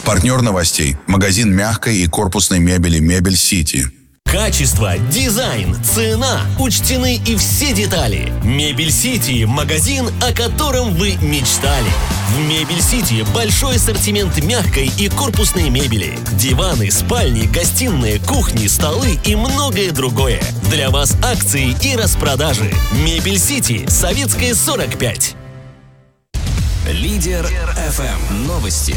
Партнер новостей – магазин мягкой и корпусной мебели «Мебель Сити». Качество, дизайн, цена. Учтены и все детали. Мебель Сити – магазин, о котором вы мечтали. В Мебель Сити большой ассортимент мягкой и корпусной мебели. Диваны, спальни, гостиные, кухни, столы и многое другое. Для вас акции и распродажи. Мебель Сити, Советская, 45. Лидер ФМ. Новости.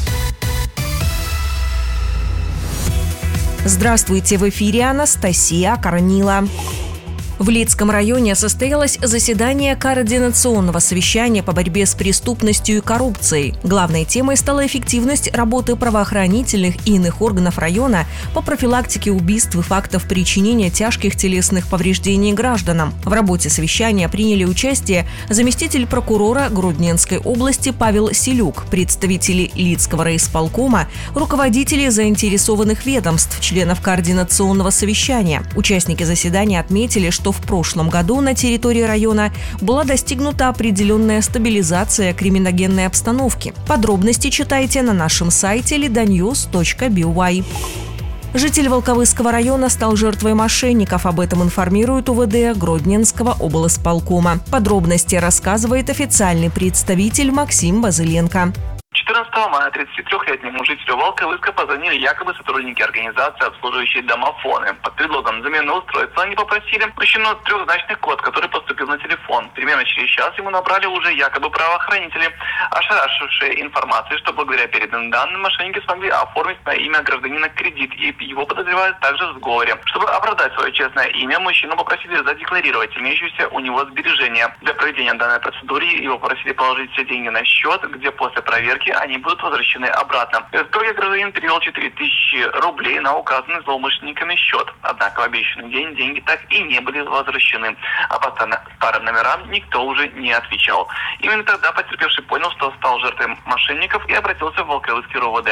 Здравствуйте, в эфире Анастасия Корнила. В Лидском районе состоялось заседание координационного совещания по борьбе с преступностью и коррупцией. Главной темой стала эффективность работы правоохранительных и иных органов района по профилактике убийств и фактов причинения тяжких телесных повреждений гражданам. В работе совещания приняли участие заместитель прокурора Гродненской области Павел Селюк, представители Лидского райисполкома, руководители заинтересованных ведомств, членов координационного совещания. Участники заседания отметили, что в прошлом году на территории района была достигнута определенная стабилизация криминогенной обстановки. Подробности читайте на нашем сайте lidanews.by. Житель Волковыского района стал жертвой мошенников. Об этом информирует УВД Гродненского облсполкома. Подробности рассказывает официальный представитель Максим Базыленко. 14 мая 33-летнему жителю Волковыска позвонили якобы сотрудники организации, обслуживающей домофоны. Под предлогом замены устройства они попросили мужчину трехзначный код, который поступил на телефон. Примерно через час ему набрали уже якобы правоохранители, ошарашившие информацией, что благодаря переданным данным мошенники смогли оформить на имя гражданина кредит, и его подозревают также в сговоре. Чтобы оправдать свое честное имя, мужчину попросили задекларировать имеющиеся у него сбережения. Для проведения данной процедуры его попросили положить все деньги на счет, где после проверки они будут возвращены обратно. В итоге гражданин перевел 4000 рублей на указанный злоумышленниками счет. Однако в обещанный день деньги так и не были возвращены. А по старым номерам никто уже не отвечал. Именно тогда потерпевший понял, что стал жертвой мошенников, и обратился в Волковыский РОВД.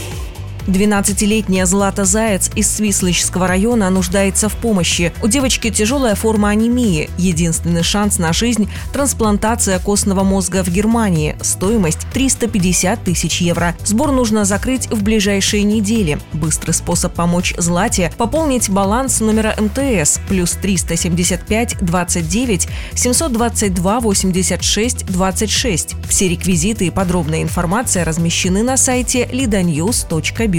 12-летняя Злата Заяц из Свислочского района нуждается в помощи. У девочки тяжелая форма анемии. Единственный шанс на жизнь – трансплантация костного мозга в Германии. Стоимость – 350 тысяч евро. Сбор нужно закрыть в ближайшие недели. Быстрый способ помочь Злате – пополнить баланс номера МТС плюс 375 29 722 86 26. Все реквизиты и подробная информация размещены на сайте lidanews.by.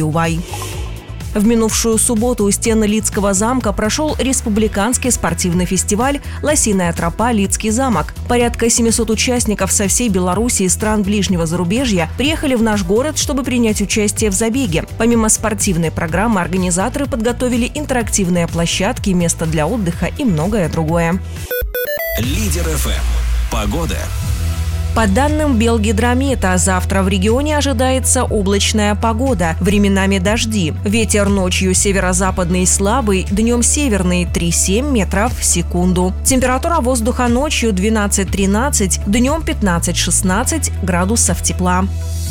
В минувшую субботу у стен Лидского замка прошел республиканский спортивный фестиваль «Лосиная тропа. Лидский замок». Порядка 700 участников со всей Беларуси и стран ближнего зарубежья приехали в наш город, чтобы принять участие в забеге. Помимо спортивной программы, организаторы подготовили интерактивные площадки, место для отдыха и многое другое. Лидер ФМ. Погода. По данным Белгидромета, завтра в регионе ожидается облачная погода, временами дожди. Ветер ночью северо-западный слабый, днем северный 3,7 метров в секунду. Температура воздуха ночью 12-13, днем 15-16 градусов тепла.